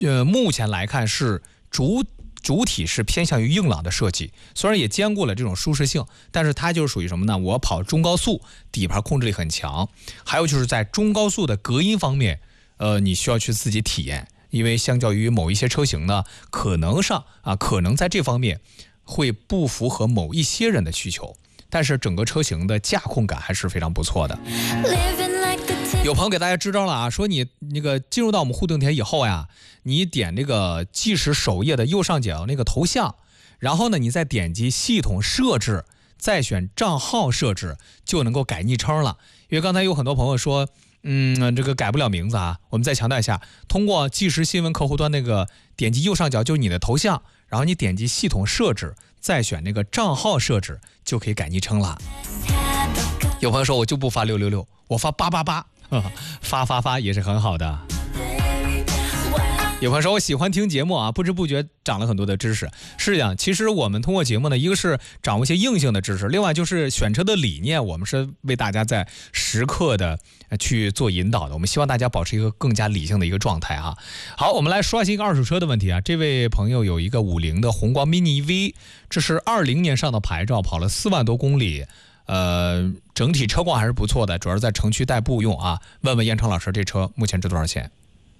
目前来看是主体是偏向于硬朗的设计，虽然也兼顾了这种舒适性，但是它就是属于什么呢？我跑中高速，底盘控制力很强。还有就是在中高速的隔音方面，你需要去自己体验，因为相较于某一些车型呢，可能在这方面会不符合某一些人的需求，但是整个车型的驾控感还是非常不错的。有朋友给大家支招了啊，说你那个进入到我们互动帖以后呀，你点那个计时首页的右上角那个头像，然后呢，你再点击系统设置，再选账号设置，就能够改昵称了。因为刚才有很多朋友说，这个改不了名字啊，我们再强调一下，通过计时新闻客户端那个点击右上角就是你的头像，然后你点击系统设置，再选那个账号设置，就可以改昵称了。有朋友说我就不发666，我发888。发也是很好的。有朋友说我喜欢听节目啊，不知不觉长了很多的知识。是这样，其实我们通过节目呢，一个是掌握一些硬性的知识，另外就是选车的理念，我们是为大家在时刻的去做引导的。我们希望大家保持一个更加理性的一个状态啊。好，我们来刷新一个二手车的问题啊。这位朋友有一个50的宏光 mini EV， 这是20年上的牌照，跑了4万多公里。整体车况还是不错的，主要是在城区代步用啊。问问燕城老师，这车目前值多少钱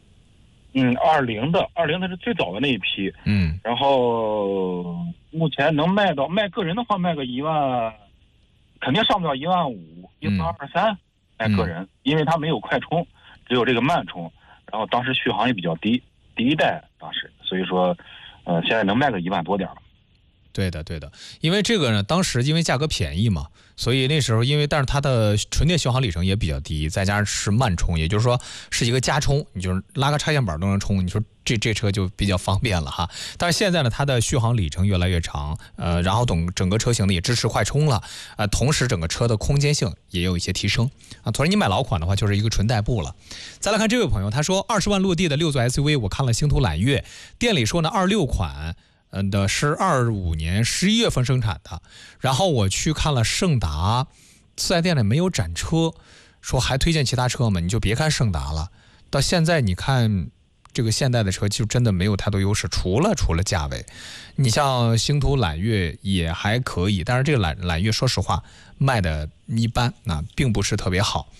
？20的是最早的那一批。然后目前能卖个人的话，卖个1万，肯定上不了1.5万，1.2万3卖个人，因为它没有快充，只有这个慢充，然后当时续航也比较低，第一代当时，所以说，现在能卖个1万多点了。 对的，因为这个呢，当时因为价格便宜嘛，所以那时候但是它的纯电续航里程也比较低，再加上是慢充，也就是说是一个加充，你就是拉个插线板都能充，你说这车就比较方便了哈。但是现在呢，它的续航里程越来越长，然后整个车型呢也支持快充了，同时整个车的空间性也有一些提升啊。同时你买老款的话，就是一个纯代步了。再来看这位朋友，他说20万落地的6座 SUV， 我看了星途揽月，店里说呢26款。的是25年11月份生产的，然后我去看了胜达，4S店里没有展车，说还推荐其他车吗？你就别看胜达了。到现在你看这个现代的车就真的没有太多优势，除了价位。你像星途揽月也还可以，但是这个揽月说实话卖的一般，并不是特别好。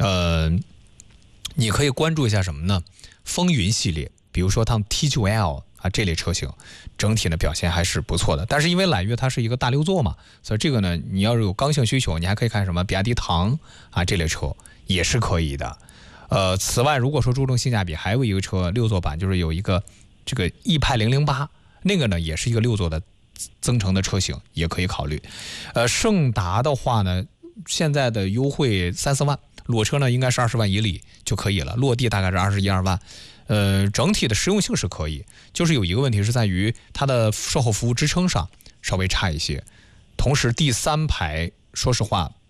你可以关注一下什么呢？风云系列，比如说它 T9L。这类车型整体的表现还是不错的，但是因为揽月它是一个大6座嘛，所以这个呢，你要是有刚性需求，你还可以看什么比亚迪唐这类车也是可以的。此外，如果说注重性价比，还有一个车6座版，就是有一个这个逸派008，那个呢也是一个6座的增程的车型，也可以考虑。胜达的话呢，现在的优惠3-4万，裸车呢应该是20万以里就可以了，落地大概是21-22万。整体的实用性是可以，就是有一个问题是在于它的售后服务支撑上稍微差一些，同时第3排说实话